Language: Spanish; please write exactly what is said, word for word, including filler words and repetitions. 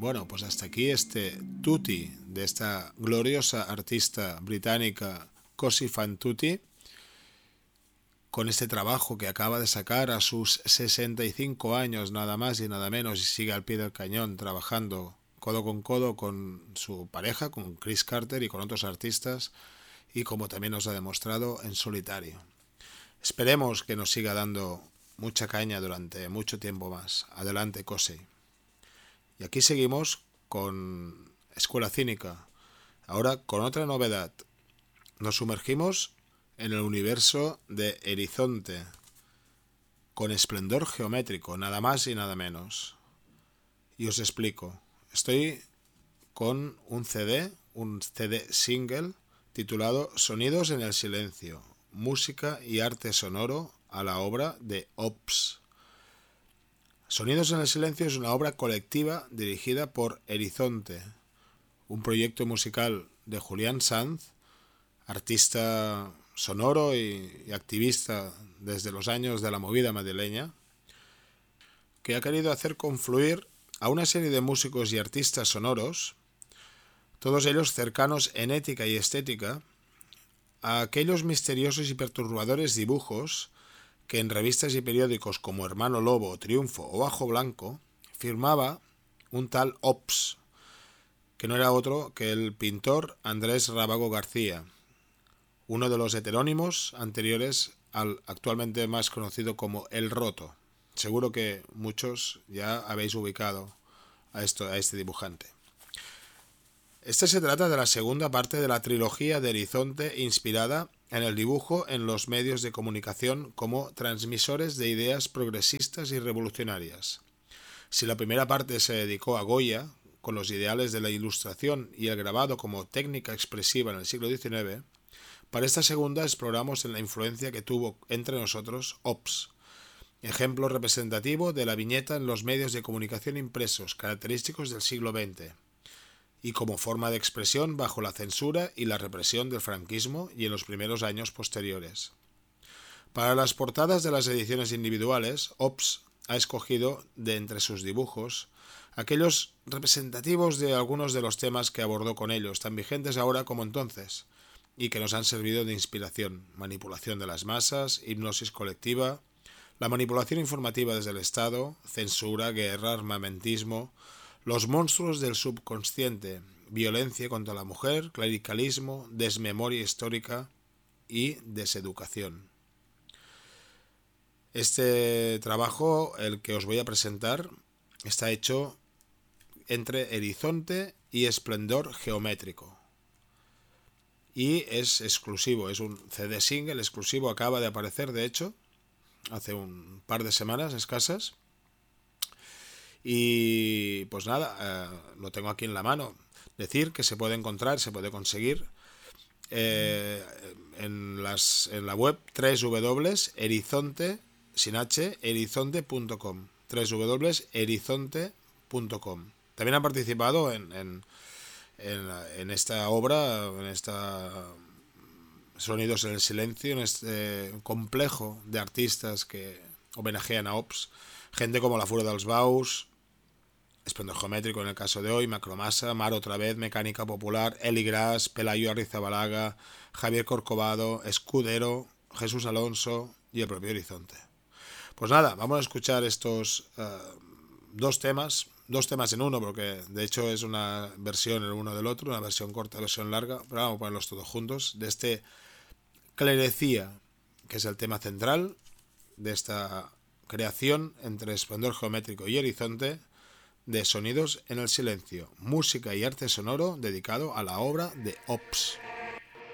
bueno, pues hasta aquí este tutti de esta gloriosa artista británica Cosi fan tutti, con este trabajo que acaba de sacar a sus sesenta y cinco años, nada más y nada menos, y sigue al pie del cañón trabajando codo con codo con su pareja, con Chris Carter y con otros artistas, y como también nos ha demostrado, en solitario. Esperemos que nos siga dando mucha caña durante mucho tiempo más. Adelante, Cosi. Y aquí seguimos con Escuela Cínica, ahora con otra novedad. Nos sumergimos en el universo de Erizonte, con Esplendor Geométrico, nada más y nada menos. Y os explico. Estoy con un C D, un C D single, titulado Sonidos en el Silencio, música y arte sonoro a la obra de Ops. Sonidos en el Silencio es una obra colectiva dirigida por Erizonte, un proyecto musical de Julián Sanz, artista sonoro y, y activista desde los años de la movida madrileña, que ha querido hacer confluir a una serie de músicos y artistas sonoros, todos ellos cercanos en ética y estética, a aquellos misteriosos y perturbadores dibujos que en revistas y periódicos como Hermano Lobo, Triunfo o Bajo Blanco firmaba un tal Ops, que no era otro que el pintor Andrés Rábago García, uno de los heterónimos anteriores al actualmente más conocido como El Roto. Seguro que muchos ya habéis ubicado a, esto, a este dibujante. Este se trata de la segunda parte de la trilogía de Erizonte inspirada en el dibujo en los medios de comunicación como transmisores de ideas progresistas y revolucionarias. Si la primera parte se dedicó a Goya, con los ideales de la ilustración y el grabado como técnica expresiva en el siglo diecinueve, para esta segunda exploramos en la influencia que tuvo entre nosotros Ops, ejemplo representativo de la viñeta en los medios de comunicación impresos característicos del siglo veinte, y como forma de expresión bajo la censura y la represión del franquismo y en los primeros años posteriores. Para las portadas de las ediciones individuales, Ops ha escogido, de entre sus dibujos, aquellos representativos de algunos de los temas que abordó con ellos, tan vigentes ahora como entonces, y que nos han servido de inspiración: manipulación de las masas, hipnosis colectiva, la manipulación informativa desde el Estado, censura, guerra, armamentismo, los monstruos del subconsciente, violencia contra la mujer, clericalismo, desmemoria histórica y deseducación. Este trabajo, el que os voy a presentar, está hecho entre Erizonte y Esplendor Geométrico. Y es exclusivo, es un C D single exclusivo, acaba de aparecer, de hecho, hace un par de semanas escasas. Y pues nada, eh, lo tengo aquí en la mano. Decir que se puede encontrar, se puede conseguir eh, en, las, en la web doble u doble u doble u punto erizonte, sin h, erizonte punto com, doble u doble u doble u punto erizonte punto com. También han participado en, en, en, en esta obra, en esta Sonidos en el Silencio, en este complejo de artistas que homenajean a Ops, gente como La Fura dels Baus, Esplendor Geométrico en el caso de hoy, Macromasa, Mar otra vez, Mecánica Popular, Eli Gras, Pelayo Arrizabalaga, Javier Corcovado, Escudero, Jesús Alonso y el propio Erizonte. Pues nada, vamos a escuchar estos uh, dos temas, dos temas en uno, porque de hecho es una versión el uno del otro, una versión corta, versión larga, pero vamos a ponerlos todos juntos, de este Clerecía, que es el tema central de esta creación entre Esplendor Geométrico y Erizonte, de Sonidos en el Silencio, música y arte sonoro dedicado a la obra de Ops.